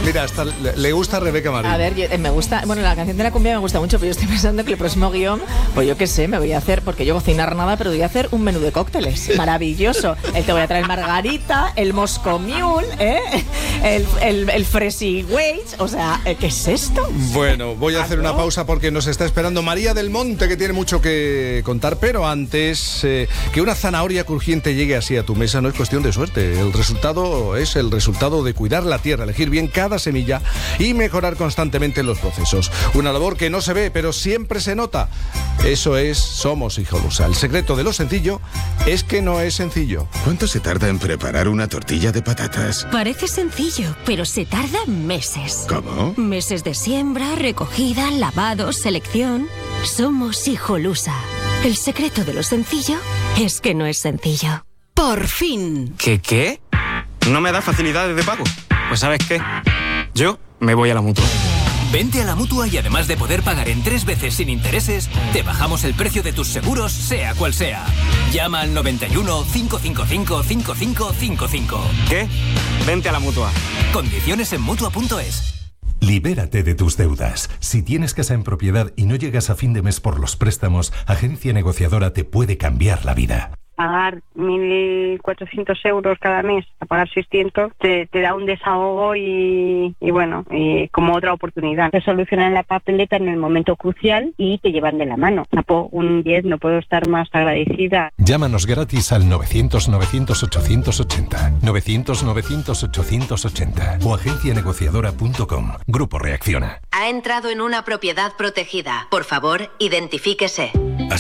Mira, hasta le gusta a Rebeca Marín. A ver, me gusta, bueno, la canción de la cumbia me gusta mucho, pero yo estoy pensando que el próximo guión, pues yo qué sé, me voy a hacer, porque yo cocinar nada, pero voy a hacer un menú de cócteles maravilloso. Te voy a traer margarita, el Moscow Mule, el Fresi Waits, o sea, ¿qué es esto? Bueno, voy a hacer una pausa porque nos está esperando María del Monte, que tiene mucho que contar, pero antes, que una zanahoria crujiente llegue así a tu mesa no es cuestión de suerte. El resultado es el resultado de cuidar la tierra, elegir bien cada semilla y mejorar constantemente los procesos. Una labor que no se ve, pero siempre se nota. Eso es Somos Hijolusa. El secreto de lo sencillo es que no es sencillo. ¿Cuánto se tarda en preparar una tortilla de patatas? Parece sencillo, pero se tarda meses. ¿Cómo? Meses de siembra, recogida, lavado, selección. Somos Hijolusa. El secreto de lo sencillo es que no es sencillo. ¡Por fin! ¿Qué? ¿No me da facilidades de pago? Pues ¿sabes qué? Yo me voy a la Mutua. Vente a la Mutua y además de poder pagar en 3 veces sin intereses, te bajamos el precio de tus seguros, sea cual sea. Llama al 91 555 5555. ¿Qué? Vente a la Mutua. Condiciones en Mutua.es. Libérate de tus deudas. Si tienes casa en propiedad y no llegas a fin de mes por los préstamos, Agencia Negociadora te puede cambiar la vida. Pagar 1.400 euros cada mes, a pagar 600, te da un desahogo y bueno, como otra oportunidad. Te solucionan la papeleta en el momento crucial y te llevan de la mano. Un 10, no puedo estar más agradecida. Llámanos gratis al 900-900-880, 900-900-880 o agencianegociadora.com. Grupo Reacciona. Ha entrado en una propiedad protegida. Por favor, identifíquese.